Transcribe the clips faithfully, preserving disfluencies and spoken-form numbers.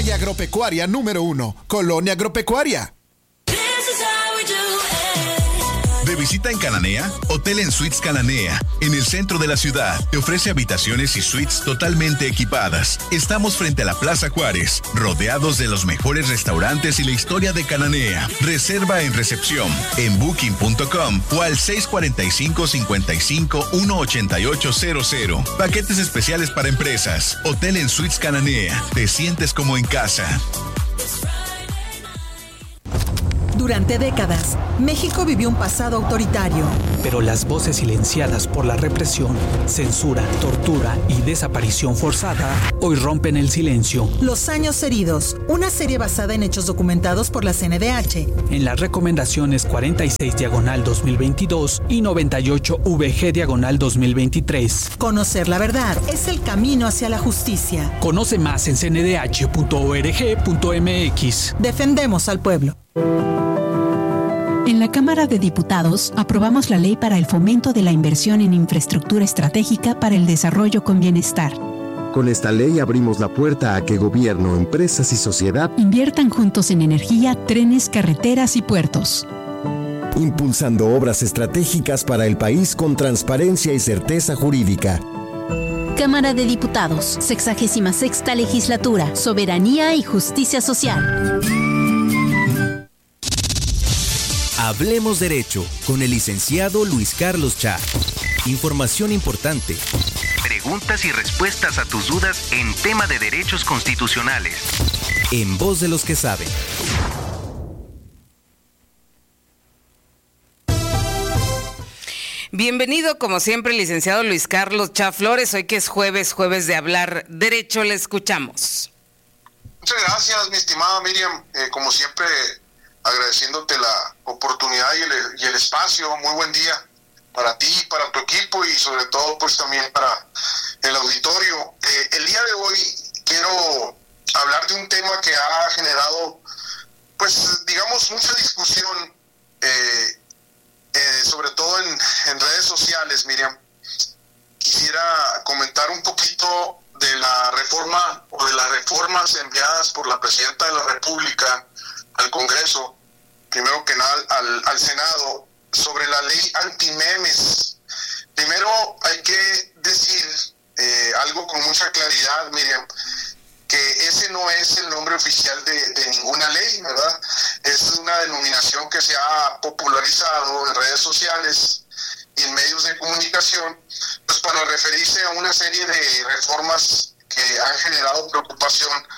Feria Agropecuaria número uno, Colonia Agropecuaria. ¿De visita en Cananea? Hotel en Suites Cananea, en el centro de la ciudad. Te ofrece habitaciones y suites totalmente equipadas. Estamos frente a la Plaza Juárez, rodeados de los mejores restaurantes y la historia de Cananea. Reserva en recepción, en booking punto com o al seis cuatro cinco, cinco cinco, uno ocho ocho cero cero. Paquetes especiales para empresas. Hotel en Suites Cananea. Te sientes como en casa. Durante décadas, México vivió un pasado autoritario. Pero las voces silenciadas por la represión, censura, tortura y desaparición forzada hoy rompen el silencio. Los años heridos, una serie basada en hechos documentados por la C N D H. En las recomendaciones cuarenta y seis diagonal dos mil veintidós y noventa y ocho V G diagonal dos mil veintitrés. Conocer la verdad es el camino hacia la justicia. Conoce más en c n d h punto org punto m x. Defendemos al pueblo. En la Cámara de Diputados aprobamos la ley para el fomento de la inversión en infraestructura estratégica para el desarrollo con bienestar. Con esta ley abrimos la puerta a que gobierno, empresas y sociedad inviertan juntos en energía, trenes, carreteras y puertos. Impulsando obras estratégicas para el país con transparencia y certeza jurídica. Cámara de Diputados, sexagésima sexta legislatura, soberanía y justicia social. Hablemos Derecho con el licenciado Luis Carlos Cha. Información importante. Preguntas y respuestas a tus dudas en tema de derechos constitucionales. En voz de los que saben. Bienvenido, como siempre, licenciado Luis Carlos Cha Flores. Hoy que es jueves, jueves de hablar derecho, le escuchamos. Muchas gracias, mi estimada Miriam. Eh, como siempre, agradeciéndote la oportunidad y el, y el espacio. Muy buen día para ti, para tu equipo y sobre todo pues también para el auditorio. Eh, el día de hoy quiero hablar de un tema que ha generado pues digamos mucha discusión, eh, eh, sobre todo en, en redes sociales, Miriam. Quisiera comentar un poquito de la reforma o de las reformas enviadas por la Presidenta de la República al Congreso, primero que nada al, al Senado, sobre la ley antimemes. Primero hay que decir eh, algo con mucha claridad, Miriam, que ese no es el nombre oficial de, de ninguna ley, ¿verdad? Es una denominación que se ha popularizado en redes sociales y en medios de comunicación, pues para referirse a una serie de reformas que han generado preocupación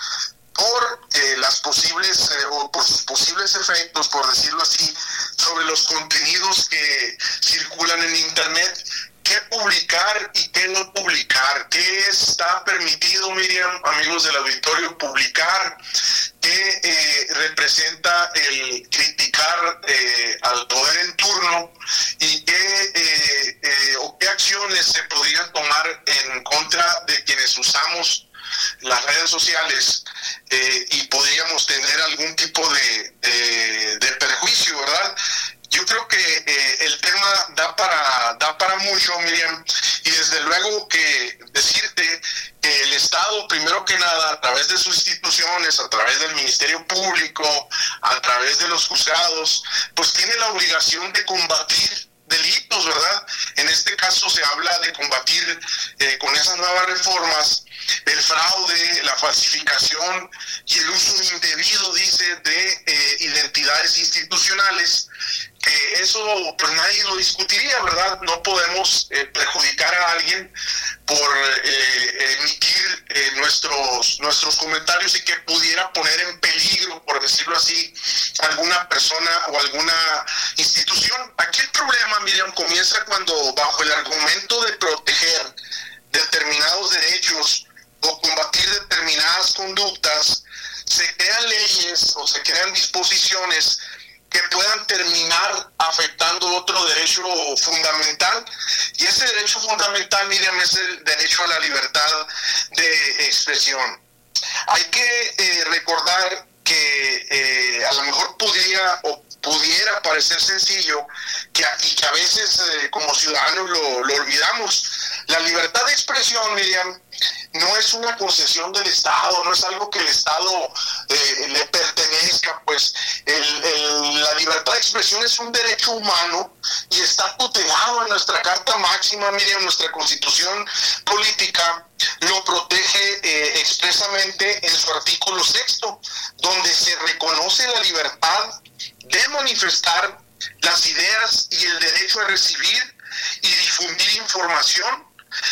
por eh, las posibles eh, o por sus posibles efectos, por decirlo así, sobre los contenidos que circulan en Internet. ¿Qué publicar y qué no publicar? ¿Qué está permitido, Miriam, amigos del auditorio, publicar? ¿Qué eh, representa el criticar eh, al poder en turno? ¿Y qué, eh, eh, o qué acciones se podrían tomar en contra de quienes usamos las redes sociales eh, y podríamos tener algún tipo de, de, de perjuicio, ¿verdad? Yo creo que eh, el tema da para da para mucho, Miriam, y desde luego que decirte que el Estado, primero que nada, a través de sus instituciones, a través del Ministerio Público, a través de los juzgados, pues tiene la obligación de combatir delitos, ¿verdad? En este caso se habla de combatir eh, con esas nuevas reformas el fraude, la falsificación y el uso indebido, dice, de eh, identidades institucionales, que eso pues nadie lo discutiría, ¿verdad? No podemos eh, perjudicar a alguien por eh, emitir eh, nuestros nuestros comentarios y que pudiera poner en peligro, por decirlo así, alguna persona o alguna institución. Aquí el problema, Miriam, comienza cuando bajo el argumento de proteger determinados derechos o combatir determinadas conductas, se crean leyes o se crean disposiciones que puedan terminar afectando otro derecho fundamental. Y ese derecho fundamental, Miriam, es el derecho a la libertad de expresión. Hay que eh, recordar que eh, a lo mejor podría o pudiera parecer sencillo que, y que a veces eh, como ciudadanos lo, lo olvidamos. La libertad de expresión, Miriam, no es una concesión del Estado, no es algo que el Estado eh, le pertenezca, pues el, el, la libertad de expresión es un derecho humano y está tutelado en nuestra Carta Máxima, Miriam, nuestra Constitución Política lo protege eh, expresamente en su artículo sexto, donde se reconoce la libertad de manifestar las ideas y el derecho a recibir y difundir información.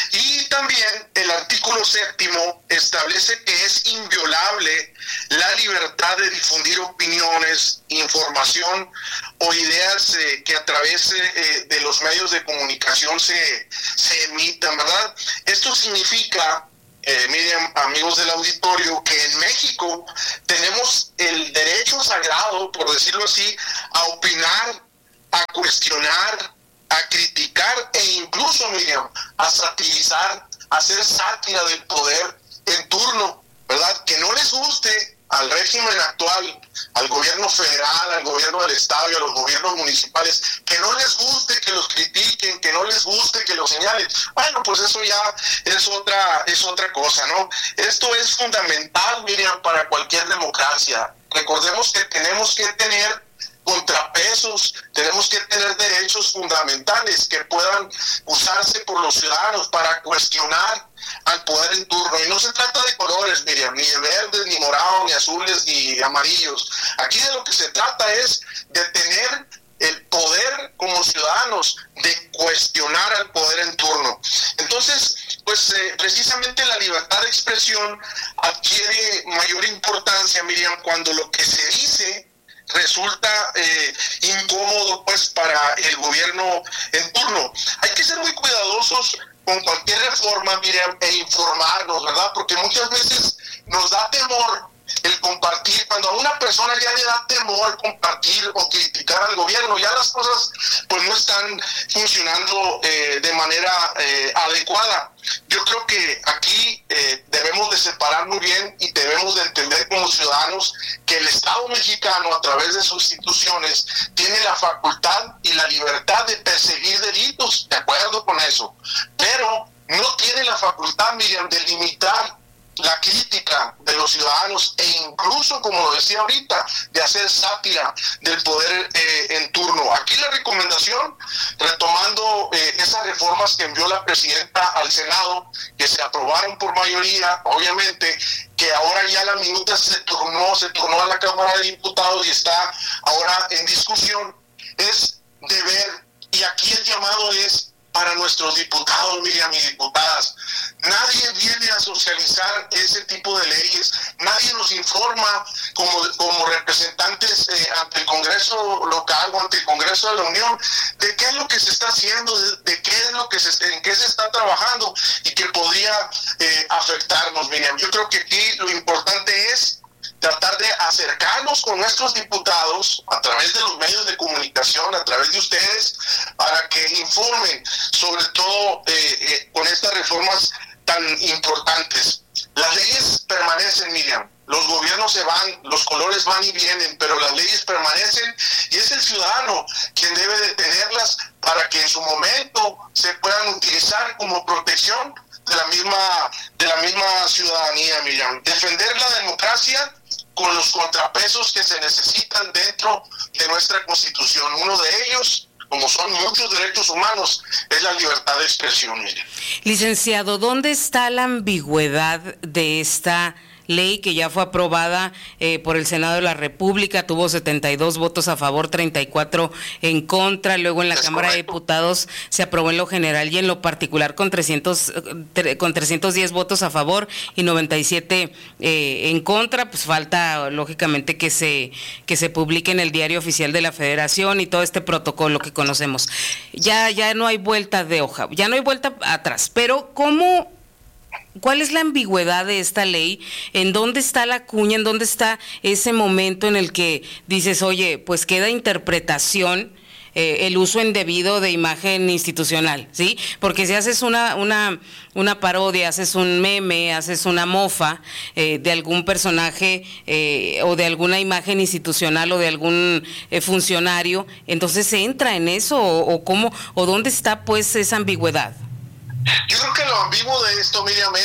Y también el artículo séptimo establece que es inviolable la libertad de difundir opiniones, información o ideas eh, que a través eh, de los medios de comunicación se, se emitan, ¿verdad? Esto significa, eh, miren, amigos del auditorio, que en México tenemos el derecho sagrado, por decirlo así, a opinar, a cuestionar, a criticar e incluso, Miriam, a satirizar, a hacer sátira del poder en turno, ¿verdad? Que no les guste al régimen actual, al gobierno federal, al gobierno del estado y a los gobiernos municipales, que no les guste que los critiquen, que no les guste que los señalen. Bueno, pues eso ya es otra, es otra cosa, ¿no? Esto es fundamental, Miriam, para cualquier democracia. Recordemos que tenemos que tener contrapesos, tenemos que tener derechos fundamentales que puedan usarse por los ciudadanos para cuestionar al poder en turno. Y no se trata de colores, Miriam, ni de verdes, ni morados, ni azules, ni amarillos. Aquí de lo que se trata es de tener el poder como ciudadanos, de cuestionar al poder en turno. Entonces, pues eh, precisamente la libertad de expresión adquiere mayor importancia, Miriam, cuando lo que se dice resulta eh, incómodo pues para el gobierno en turno. Hay que ser muy cuidadosos con cualquier reforma, Miriam, e informarnos, ¿verdad? Porque muchas veces nos da temor el compartir, cuando a una persona ya le da temor compartir o criticar al gobierno, ya las cosas pues no están funcionando eh, de manera eh, adecuada. Yo creo que aquí eh, debemos de separar muy bien y debemos de entender como ciudadanos que el Estado mexicano, a través de sus instituciones, tiene la facultad y la libertad de perseguir delitos, de acuerdo con eso, pero no tiene la facultad, Miriam, de limitar la crítica de los ciudadanos e incluso, como lo decía ahorita, de hacer sátira del poder eh, en turno. Aquí la recomendación, retomando eh, esas reformas que envió la presidenta al Senado, que se aprobaron por mayoría, obviamente, que ahora ya la minuta se turnó, se turnó a la Cámara de Diputados y está ahora en discusión, es de ver, y aquí el llamado es para nuestros diputados, Miriam, y diputadas. Nadie viene a socializar ese tipo de leyes, nadie nos informa como, como representantes eh, ante el Congreso local o ante el Congreso de la Unión de qué es lo que se está haciendo, de, de qué es lo que se, en qué se está trabajando y que podría eh, afectarnos, Miriam. Yo creo que aquí lo importante es tratar de acercarnos con nuestros diputados a través de los medios de comunicación, a través de ustedes, para que informen, sobre todo eh, eh, con estas reformas tan importantes. Las leyes permanecen, Miriam, los gobiernos se van, los colores van y vienen, pero las leyes permanecen y es el ciudadano quien debe de tenerlas para que en su momento se puedan utilizar como protección de la misma, de la misma ciudadanía, Miriam. Defender la democracia con los contrapesos que se necesitan dentro de nuestra Constitución. Uno de ellos, como son muchos derechos humanos, es la libertad de expresión, Miriam. Licenciado, ¿dónde está la ambigüedad de esta ley que ya fue aprobada eh, por el Senado de la República? Tuvo setenta y dos votos a favor, treinta y cuatro en contra. Luego en la es Cámara correcto. de Diputados se aprobó en lo general y en lo particular con trescientos, con trescientos diez votos a favor y noventa y siete eh, en contra. Pues falta lógicamente que se que se publique en el Diario Oficial de la Federación y todo este protocolo que conocemos. Ya ya no hay vuelta de hoja, ya no hay vuelta atrás. Pero ¿cómo? ¿Cuál es la ambigüedad de esta ley? ¿En dónde está la cuña? ¿En dónde está ese momento en el que dices, oye, pues queda interpretación, eh, el uso indebido de imagen institucional, ¿sí? Porque si haces una una una parodia, haces un meme, haces una mofa eh, de algún personaje eh, o de alguna imagen institucional o de algún eh, funcionario, entonces se entra en eso o, o cómo o dónde está pues esa ambigüedad. Yo creo que lo ambiguo de esto, Miriam, es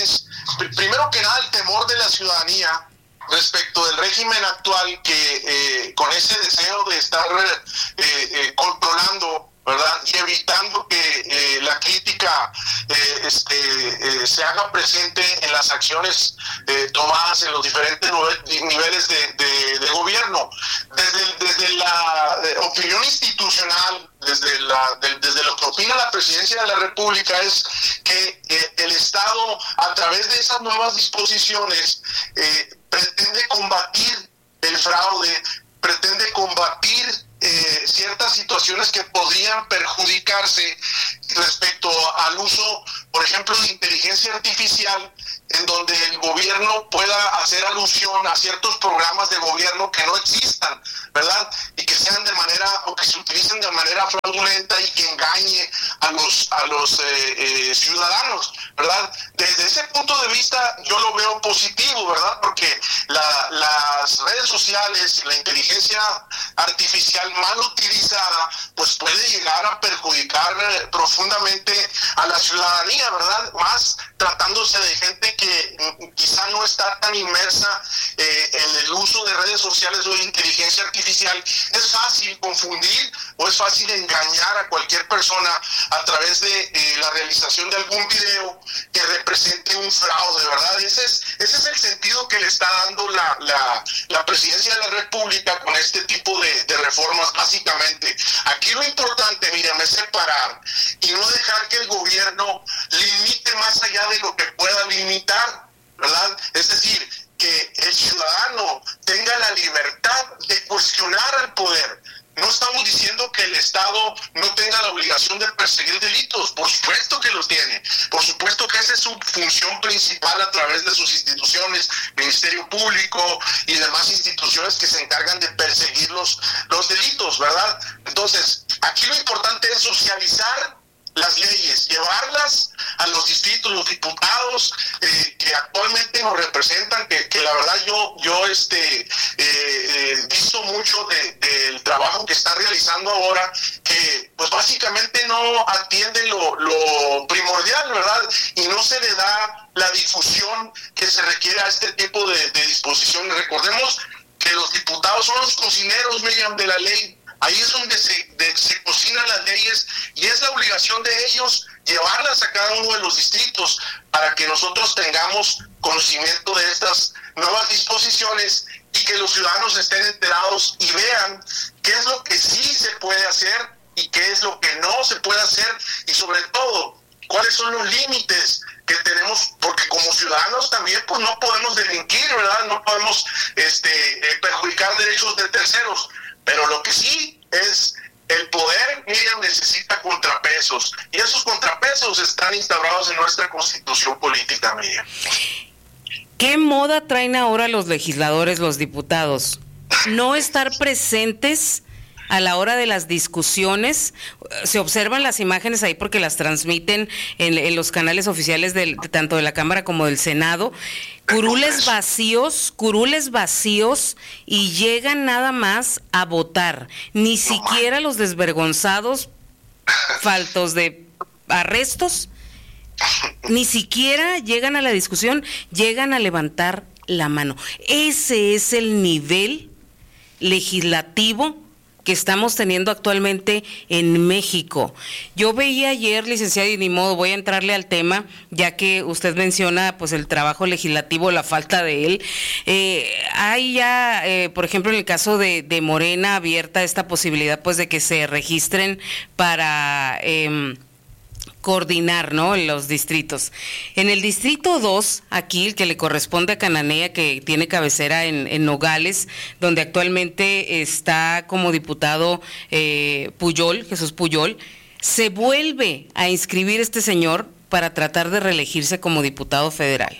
pr- primero que nada el temor de la ciudadanía respecto del régimen actual que eh, con ese deseo de estar eh, eh, controlando, ¿verdad? Y evitando que eh, la crítica eh, este, eh, se haga presente en las acciones eh, tomadas en los diferentes niveles de, de, de gobierno. Desde, desde la eh, opinión institucional, desde, la, de, desde lo que opina la Presidencia de la República, es que eh, el Estado, a través de esas nuevas disposiciones, eh, pretende combatir el fraude, pretende combatir Eh, ciertas situaciones que podrían perjudicarse respecto al uso, por ejemplo, de inteligencia artificial, en donde el gobierno pueda hacer alusión a ciertos programas de gobierno que no existan, ¿verdad? Y que sean de manera, o que se utilicen de manera fraudulenta y que engañe a los a los eh, eh, ciudadanos, ¿verdad? Desde ese punto de vista yo lo veo positivo, ¿verdad? Porque la, las redes sociales y la inteligencia artificial mal utilizada, pues puede llegar a perjudicar eh, profundamente a la ciudadanía, ¿verdad? Más tratándose de gente que mm, quizá no está tan inmersa eh, en el uso de redes sociales o de inteligencia artificial. Es fácil confundir o es fácil engañar a cualquier persona a través de eh, la realización de algún video que represente un fraude, ¿verdad? Ese es, ese es el sentido que le está dando la, la, la Presidencia de la República con este tipo de, de reformas, básicamente. Aquí lo importante, miren, es separar y no dejar que el gobierno limite más allá de lo que pueda limitar, ¿verdad? Es decir, que el ciudadano tenga la libertad de cuestionar al poder. No estamos diciendo que el Estado no tenga la obligación de perseguir delitos, por supuesto que los tiene, por supuesto que esa es su función principal a través de sus instituciones, Ministerio Público y demás instituciones que se encargan de perseguir los, los delitos, ¿verdad? Entonces, aquí lo importante es socializar las leyes, llevarlas a los distritos, los diputados eh, que actualmente nos representan, que, que la verdad yo yo este eh, eh, visto mucho de, del trabajo que está realizando ahora, que pues básicamente no atiende lo, lo primordial, ¿verdad? Y no se le da la difusión que se requiere a este tipo de, de disposiciones. Recordemos que los diputados son los cocineros, Miriam, de la ley. Ahí es donde se, de, se cocinan las leyes y es la obligación de ellos llevarlas a cada uno de los distritos para que nosotros tengamos conocimiento de estas nuevas disposiciones y que los ciudadanos estén enterados y vean qué es lo que sí se puede hacer y qué es lo que no se puede hacer y sobre todo cuáles son los límites que tenemos, porque como ciudadanos también pues no podemos delinquir, ¿verdad? No podemos este, eh, perjudicar derechos de terceros. Pero lo que sí es el poder, Miriam, necesita contrapesos. Y esos contrapesos están instaurados en nuestra Constitución política, Miriam. ¿Qué moda traen ahora los legisladores, los diputados? No estar presentes a la hora de las discusiones. Se observan las imágenes ahí porque las transmiten en, en los canales oficiales del, tanto de la Cámara como del Senado. Curules vacíos, curules vacíos y llegan nada más a votar. Ni siquiera los desvergonzados, faltos de arrestos, ni siquiera llegan a la discusión, llegan a levantar la mano. Ese es el nivel legislativo que estamos teniendo actualmente en México. Yo veía ayer, licenciado, y ni modo, voy a entrarle al tema, ya que usted menciona pues el trabajo legislativo, la falta de él. Eh, hay ya, eh, por ejemplo, en el caso de, de Morena, abierta esta posibilidad pues de que se registren para Eh, coordinar, ¿no?, los distritos. En el distrito dos, aquí, el que le corresponde a Cananea, que tiene cabecera en, en Nogales, donde actualmente está como diputado eh, Puyol, Jesús Puyol, se vuelve a inscribir este señor para tratar de reelegirse como diputado federal.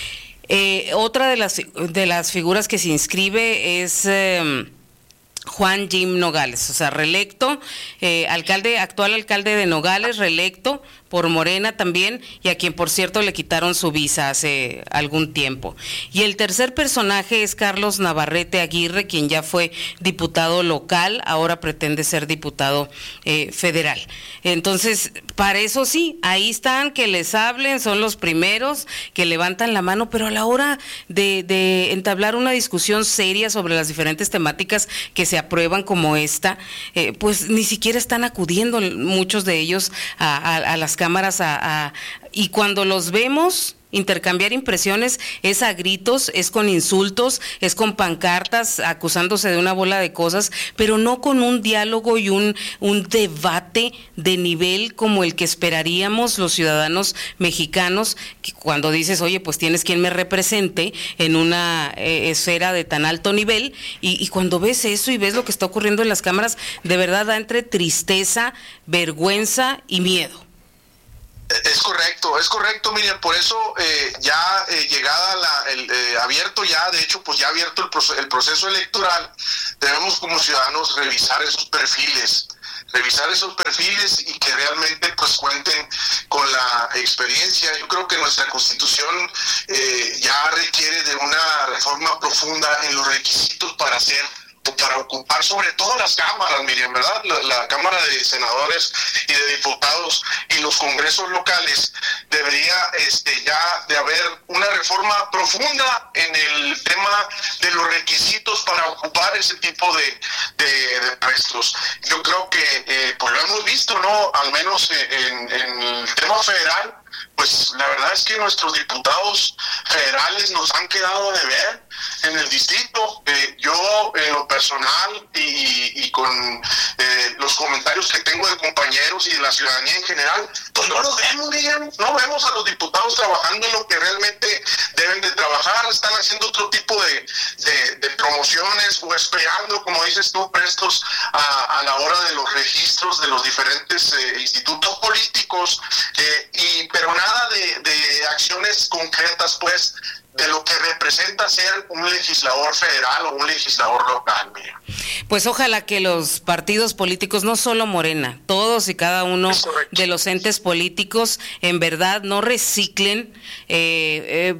Eh, otra de las, de las figuras que se inscribe es Eh, Juan Jim Nogales, o sea, reelecto, eh, alcalde, actual alcalde de Nogales, reelecto por Morena también, y a quien por cierto le quitaron su visa hace algún tiempo. Y el tercer personaje es Carlos Navarrete Aguirre, quien ya fue diputado local, ahora pretende ser diputado eh, federal. Entonces, para eso sí, ahí están, que les hablen, son los primeros que levantan la mano, pero a la hora de, de entablar una discusión seria sobre las diferentes temáticas que se aprueban como esta, eh, pues ni siquiera están acudiendo muchos de ellos a, a, a las cámaras a, a, y cuando los vemos intercambiar impresiones es a gritos, es con insultos, es con pancartas acusándose de una bola de cosas, pero no con un diálogo y un, un debate de nivel como el que esperaríamos los ciudadanos mexicanos, que cuando dices, oye, pues tienes quien me represente en una eh, esfera de tan alto nivel, y, y cuando ves eso y ves lo que está ocurriendo en las cámaras, de verdad da entre tristeza, vergüenza y miedo. Es correcto, es correcto, Miriam, por eso eh, ya eh, llegada la, el eh, abierto ya, de hecho, pues ya abierto el, proce- el proceso electoral, debemos como ciudadanos revisar esos perfiles, revisar esos perfiles y que realmente pues cuenten con la experiencia. Yo creo que nuestra Constitución eh, ya requiere de una reforma profunda en los requisitos para hacer para ocupar sobre todo las cámaras, Miriam, ¿verdad? La, la Cámara de Senadores y de Diputados y los congresos locales, debería este, ya de haber una reforma profunda en el tema de los requisitos para ocupar ese tipo de, de, de puestos. Yo creo que eh, pues lo hemos visto, ¿no? Al menos en, en el tema federal, pues la verdad es que nuestros diputados federales nos han quedado de ver en el distrito. Eh, yo, en lo personal y, y con eh, los comentarios que tengo de compañeros y de la ciudadanía en general, pues no los vemos, Miriam, no vemos a los diputados trabajando en lo que realmente deben de trabajar. Están haciendo otro tipo de, de, de promociones o esperando, como dices tú, prestos a, a la hora de los registros de los diferentes eh, institutos políticos, eh, y pero nada de, de acciones concretas, pues, de lo que representa ser un legislador federal o un legislador local, mira. Pues ojalá que los partidos políticos, no solo Morena, todos y cada uno de los entes políticos, en verdad no reciclen eh, eh,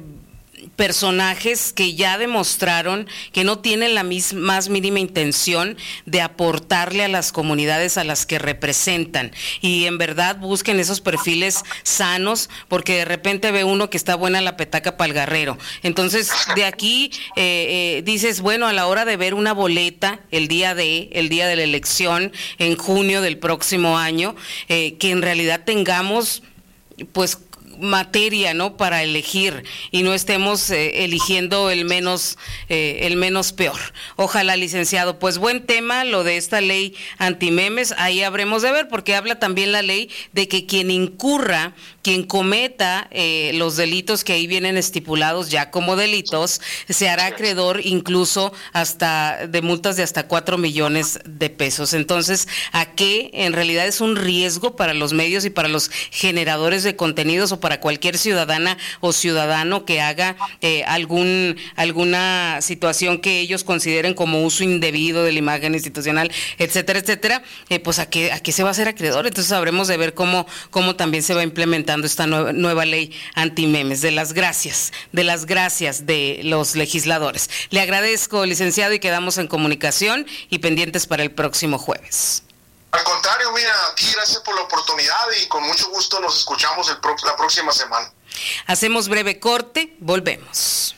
personajes que ya demostraron que no tienen la mis, más mínima intención de aportarle a las comunidades a las que representan, y en verdad busquen esos perfiles sanos, porque de repente ve uno que está buena la petaca para el guerrero. Entonces de aquí eh, eh, dices, bueno, a la hora de ver una boleta el día de el día de la elección en junio del próximo año, eh, que en realidad tengamos pues materia, ¿no?, para elegir y no estemos eh, eligiendo el menos eh, el menos peor. Ojalá, licenciado. Pues buen tema lo de esta ley antimemes, ahí habremos de ver, porque habla también la ley de que quien incurra, quien cometa eh, los delitos que ahí vienen estipulados ya como delitos, se hará acreedor incluso hasta de multas de hasta cuatro millones de pesos. Entonces, ¿a qué? En realidad es un riesgo para los medios y para los generadores de contenidos, o para cualquier ciudadana o ciudadano que haga eh, algún alguna situación que ellos consideren como uso indebido de la imagen institucional, etcétera, etcétera, eh, pues a qué a qué se va a hacer acreedor. Entonces habremos de ver cómo cómo también se va implementando esta nueva, nueva ley antimemes. De las gracias, de las gracias de los legisladores. Le agradezco, licenciado, y quedamos en comunicación y pendientes para el próximo jueves. Al contrario, mira, a ti gracias por la oportunidad y con mucho gusto nos escuchamos el pro- la próxima semana. Hacemos breve corte, volvemos.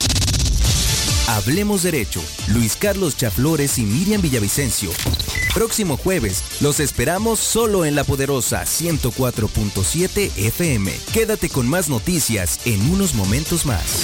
Hablemos Derecho, Luis Carlos Chaflores y Miriam Villavicencio. Próximo jueves, los esperamos solo en La Poderosa ciento cuatro punto siete F M. Quédate con más noticias en unos momentos más.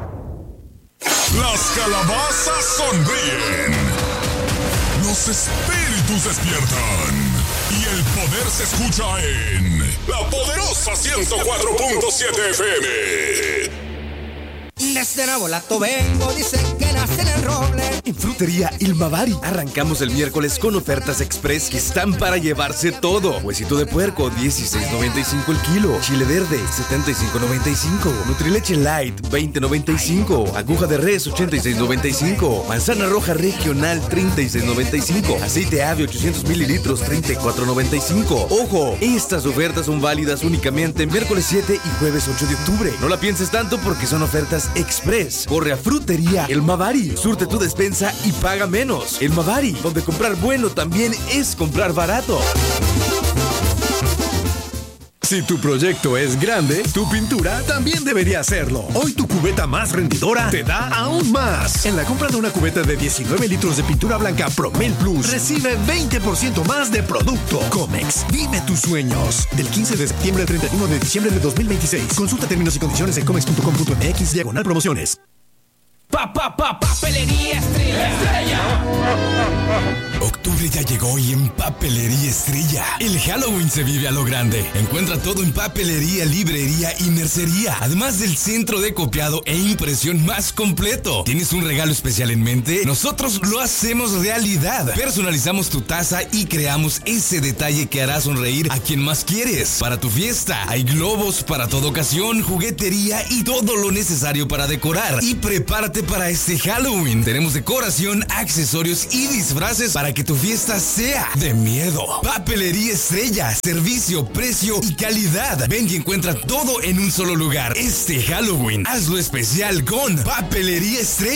Las calabazas sonríen. Los espíritus despiertan. Y el poder se escucha en La Poderosa ciento cuatro punto siete F M. Desde Nabolato vengo, dicen que nace en el roble. Frutería El Mavari. Arrancamos el miércoles con ofertas express que están para llevarse todo. Huesito de puerco, dieciséis noventa y cinco el kilo. Chile verde, setenta y cinco noventa y cinco. Nutrileche Light, veinte noventa y cinco. Aguja de res, ochenta y seis noventa y cinco. Manzana roja regional, treinta y seis noventa y cinco. Aceite ave, ochocientos mililitros, treinta y cuatro noventa y cinco. ¡Ojo! Estas ofertas son válidas únicamente miércoles siete y jueves ocho de octubre. No la pienses tanto porque son ofertas express. Corre a Frutería El Mavari. Surte tu despensa y paga menos. El Mavari, donde comprar bueno también es comprar barato. Si tu proyecto es grande, tu pintura también debería hacerlo. Hoy tu cubeta más rendidora te da aún más. En la compra de una cubeta de diecinueve litros de pintura blanca Promel Plus, recibe veinte por ciento más de producto. Comex, vive tus sueños. Del quince de septiembre al treinta y uno de diciembre de dos mil veintiséis. Consulta términos y condiciones en comex punto com punto m x diagonal promociones. Pa, pa, pa, Papelería Estrella. Estrella. Octubre ya llegó y en Papelería Estrella el Halloween se vive a lo grande. Encuentra todo en papelería, librería y mercería, además del centro de copiado e impresión más completo. ¿Tienes un regalo especial en mente? Nosotros lo hacemos realidad. Personalizamos tu taza y creamos ese detalle que hará sonreír a quien más quieres. Para tu fiesta hay globos para toda ocasión, juguetería y todo lo necesario para decorar. Y prepárate para este Halloween. Tenemos decoración, accesorios y disfraces para que tu fiesta sea de miedo. Papelería Estrella, servicio, precio y calidad. Ven y encuentra todo en un solo lugar. Este Halloween, hazlo especial con Papelería Estrella.